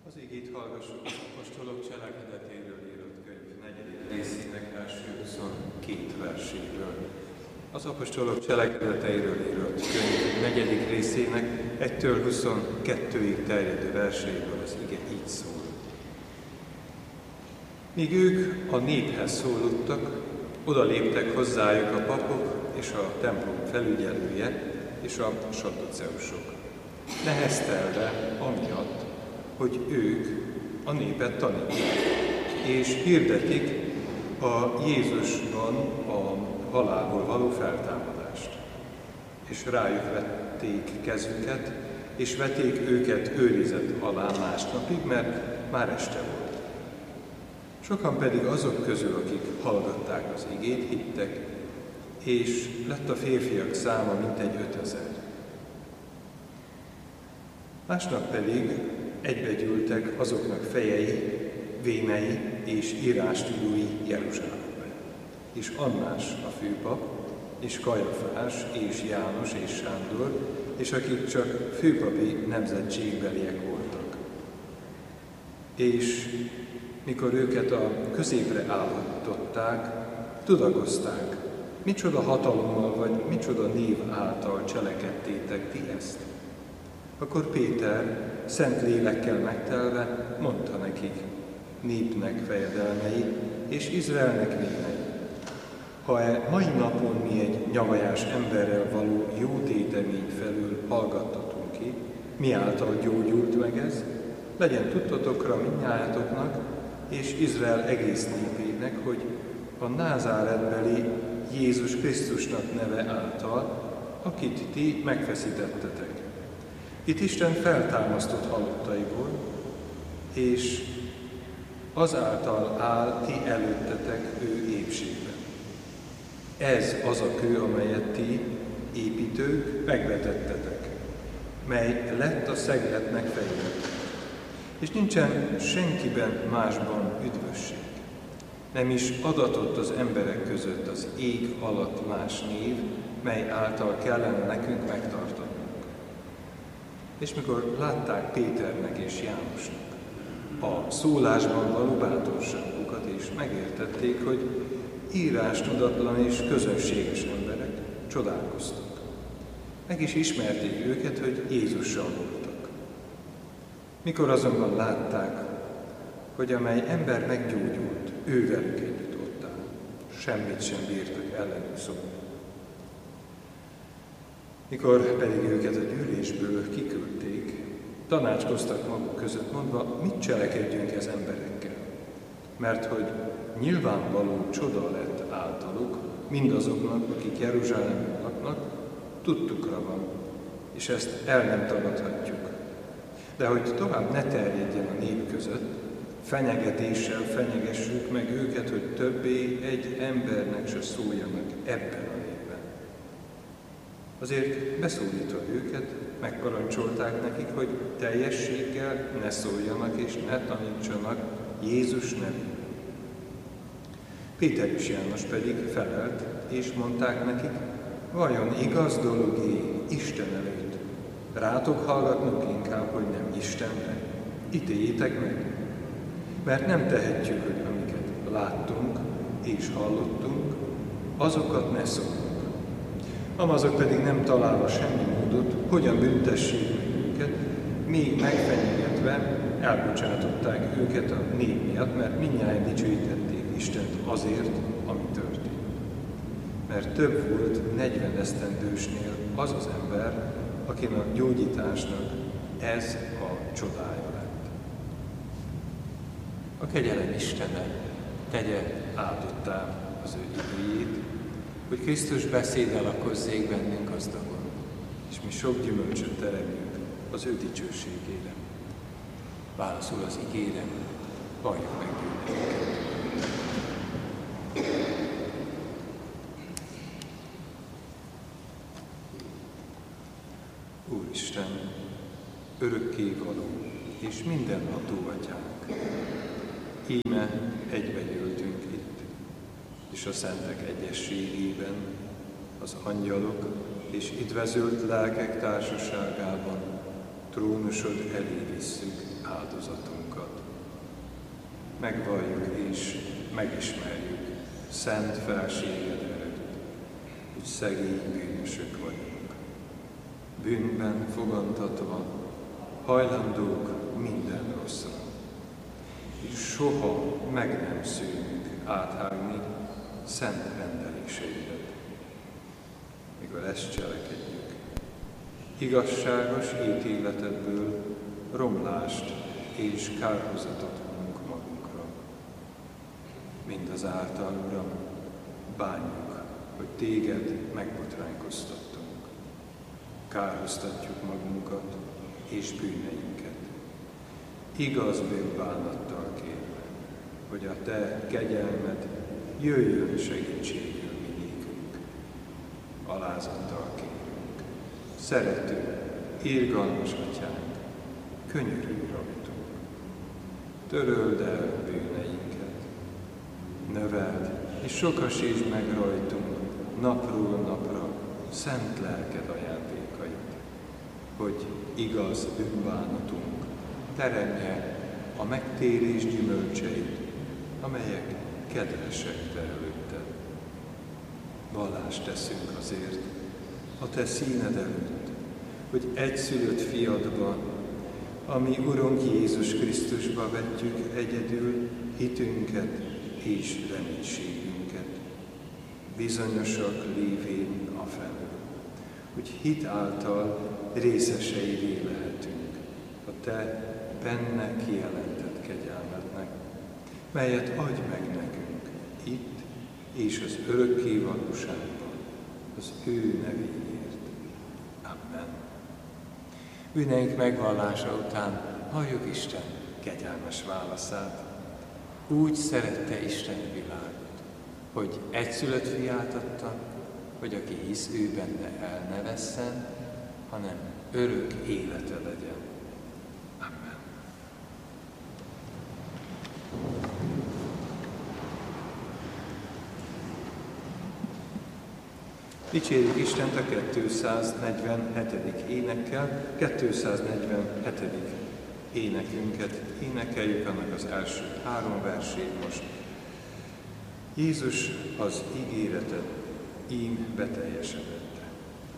Az igét hallgassuk az apostolok cselekedetéről írott könyv 4. részének első 22 verséből. Az apostolok cselekedeteiről írott könyv 4. részének 1-től 22-ig terjedő verséből az ige így szól. Míg ők a néphez szólottak, oda léptek hozzájuk a papok és a templom felügyelője és a sadduceusok, neheztelve amiatt, hogy ők a népet tanítják, és hirdetik a Jézusban a halálból való feltámadást. És rájuk vették kezüket, és vették őket őrizet alá másnapig, mert már este volt. Sokan pedig azok közül, akik hallgatták az igét, hittek, és lett a férfiak száma mintegy 5000. Másnap pedig egybegyűltek azoknak fejei, vénei és írástudói Jeruzsálembe. És Annás a főpap, és Kajafás, és János, és Sándor, és akik csak főpapi nemzetségbeliek voltak. És mikor őket a középre állították, tudakozták, micsoda hatalommal vagy micsoda név által cselekedtétek ti ezt. Akkor Péter, szent lélekkel megtelve, mondta nekik, népnek fejedelmei és Izraelnek vénei. Ha mai napon mi egy nyavajás emberrel való jó tétemény felül hallgattatunk ki, mi által gyógyult meg ez, legyen tudtotokra mindnyájatoknak és Izrael egész népének, hogy a názáretbeli Jézus Krisztusnak neve által, akit ti megfeszítettetek. Itt Isten feltámasztott halottaiból, és azáltal áll ti előttetek ő épségben. Ez az a kő, amelyet ti, építők, megvetettetek, mely lett a szegletnek fejére. És nincsen senkiben másban üdvösség. Nem is adatott az emberek között az ég alatt más név, mely által kellene nekünk megtartanunk. És mikor látták Péternek és Jánosnak a szólásban való bátorságukat, és megértették, hogy írástudatlan és közönséges emberek, csodálkoztak. Meg is ismerték őket, hogy Jézussal voltak. Mikor azonban látták, hogy amely ember meggyógyult, ő velük együtt ott áll, semmit sem bírtak ellenük szólni. Mikor pedig őket a gyűlésből kiküldték, tanácskoztak maguk között mondva, mit cselekedjünk ez emberekkel. Mert hogy nyilvánvaló csoda lett általuk, mindazoknak, akik Jeruzsálemben laknak, tudtukra van, és ezt el nem tagadhatjuk. De hogy tovább ne terjedjen a nép között, fenyegetéssel fenyegessük meg őket, hogy többé egy embernek se szóljanak ebben a népben. Azért beszólítva őket, megparancsolták nekik, hogy teljességgel ne szóljanak és ne tanítsanak Jézus nevében. Péter és János pedig felelt, és mondták nekik, vajon igaz dolog-e Isten előtt? Rátok hallgatnunk inkább, hogy nem Istenre? Ítéljétek meg! Mert nem tehetjük, hogy amiket láttunk és hallottunk, azokat ne szólunk. Amazok pedig nem találva semmi módot, hogyan büntessék meg őket, még megfenyegetve elbocsátották őket a nép miatt, mert mindnyájan dicsőítették Istent azért, ami történt. Mert több volt 40 esztendősnél az az ember, akin a gyógyításnak ez a csodája lett. A kegyelem Istene tegye áldottá az ő igéjét, hogy Krisztus beszéddel lakozzék bennünk gazdagon, és mi sok gyümölcsöt teremjünk az ő dicsőségére. Válaszul az igére, valljuk meg bűneinket. Úristen, örökkévaló és mindenható Atyánk, íme egybegyűltünk itt, és a szentek egyességében, az angyalok és üdvözölt lelkek társaságában trónusod elé visszük áldozatunkat. Megvalljuk és megismerjük szent felséged előtt, hogy szegény bűnösök vagyunk. Bűnben fogantatva hajlandók minden rosszra, és soha meg nem szűnünk áthágni szent rendeléseidet. Mikor ezt cselekedjük, igazságos ítéletedből romlást és kárhozatot vonunk magunkra. Mindazáltal, Uram, bánjuk, hogy téged megbotránkoztattunk. Kárhoztatjuk magunkat és bűneinket. Igaz bűnbánattal kérve, hogy a te kegyelmed jöjjön segítségül mi nékünk. Alázattal kérünk. Szerető, irgalmas Atyánk, könyörülj rajtunk. Töröld el bűneinket. Növeld és sokasítsd meg rajtunk napról napra szent lelked ajándékait, hogy igaz bűnbánatunk teremje a megtérés gyümölcseit, amelyek kedvesek te előtted. Vallást teszünk azért a te színed előtt, hogy egyszülött fiadban, ami Urunk Jézus Krisztusba vetjük egyedül hitünket és reménységünket, bizonyosak lévén afelől, hogy hit által részeseivé lehetünk a te benne kijelentett kegyelmednek, melyet adj meg nekünk itt és az örökké valóságban, az ő nevéért. Amen. Bűneink megvallása után halljuk Isten kegyelmes válaszát. Úgy szerette Isten a világot, hogy egyszülött fiát adta, hogy aki hisz ő benne el ne vesszen, hanem örök élete legyen. Amen. Dicsérjük Istent a 247. énekkel, 247. énekünket énekeljük, annak az első 3 versét most. Jézus, az ígéreted ím beteljesedett.